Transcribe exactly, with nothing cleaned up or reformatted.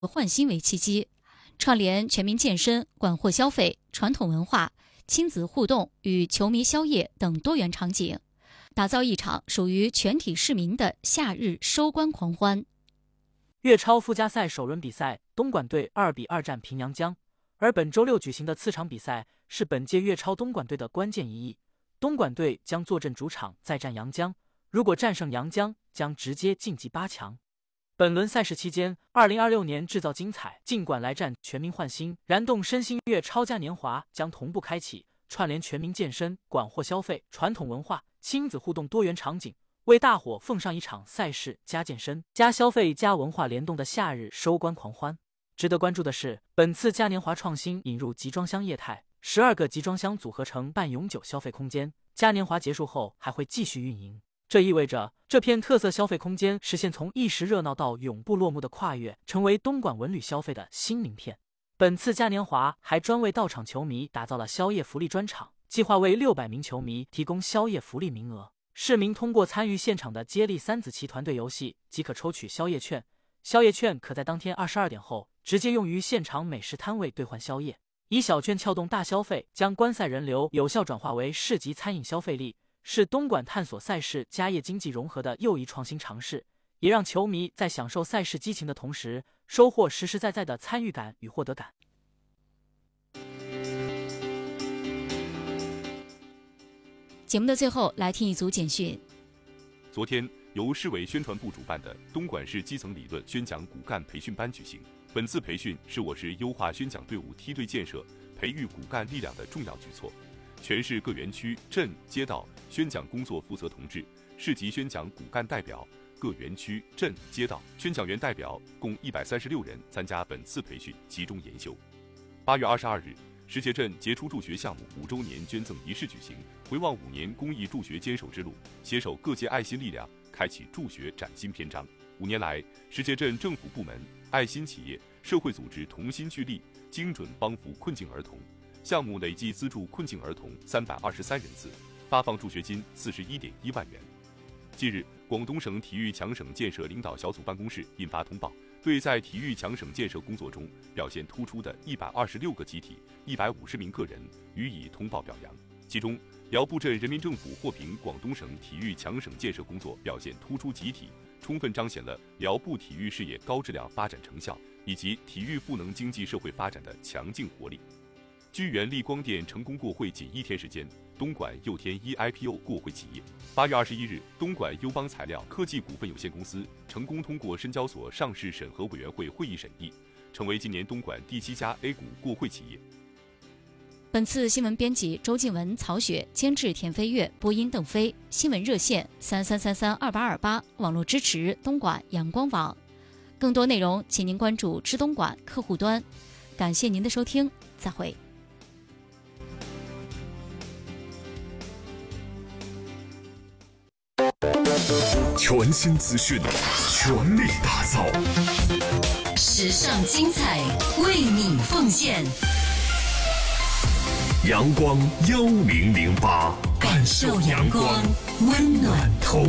焕新为契机，串联全民健身、馆货消费、传统文化、亲子互动与球迷宵夜等多元场景，打造一场属于全体市民的夏日收官狂欢。 粤超附加赛首轮比赛，东莞队二比二战平阳江，而本周六举行的次场比赛是本届粤超东莞队的关键一役。东莞队将坐镇主场再战阳江，如果战胜阳江，将直接晋级八强。本轮赛事期间，二零二六年制造精彩，尽管来战全民焕新，燃动身心粤超嘉年华将同步开启，串联全民健身、馆货消费、传统文化、亲子互动多元场景，为大伙奉上一场赛事加健身、加消费、加文化联动的夏日收官狂欢。值得关注的是，本次嘉年华创新引入集装箱业态，十二个集装箱组合成半永久消费空间，嘉年华结束后还会继续运营。这意味着这片特色消费空间实现从一时热闹到永不落幕的跨越，成为东莞文旅消费的新名片。本次嘉年华还专为到场球迷打造了宵夜福利专场，计划为六百名球迷提供宵夜福利名额。市民通过参与现场的接力三子棋团队游戏即可抽取宵夜券，宵夜券可在当天二十二点后直接用于现场美食摊位兑换宵夜，以小券撬动大消费，将观赛人流有效转化为市级餐饮消费力，是东莞探索赛事家业经济融合的又一创新尝试，也让球迷在享受赛事激情的同时，收获实实在在的参与感与获得感。 节目的最后，来听一组简讯。 昨天，由市委宣传部主办的东莞市基层理论宣讲骨干培训班举行。本次培训是我市优化宣讲队伍梯队建设、培育骨干力量的重要举措。全市各园区、镇、街道宣讲工作负责同志、市级宣讲骨干代表、各园区、镇、街道宣讲员代表共一百三十六人参加本次培训集中研修。八月二十二日，石碣镇杰出助学项目五周年捐赠仪式举行，回望五年公益助学坚守之路，携手各界爱心力量，开启助学崭新篇章。五年来，石碣镇政府部门、爱心企业、社会组织同心聚力，精准帮扶困境儿童。项目累计资助困境儿童三百二十三人次，发放助学金四十一点一万元。近日，广东省体育强省建设领导小组办公室印发通报，对在体育强省建设工作中表现突出的一百二十六个集体、一百五十名个人予以通报表扬。其中，寮步镇人民政府获评广东省体育强省建设工作表现突出集体，充分彰显了寮步体育事业高质量发展成效以及体育赋能经济社会发展的强劲活力。聚源力光电成功过会仅一天时间，东莞又添一 I P O 过会企业。八月二十一日，东莞优邦材料科技股份有限公司成功通过深交所上市审核委员会会议审议，成为今年东莞第七家 A 股过会企业。 本次新闻编辑周静文、曹雪，监制田飞跃，播音邓飞。新闻热线三三三三二八二八，网络支持东莞阳光网。更多内容，请您关注知东莞客户端。感谢您的收听，再会。 全新资讯，全力打造， 时尚精彩为你奉献。 阳光幺零零八，感受阳光，温暖同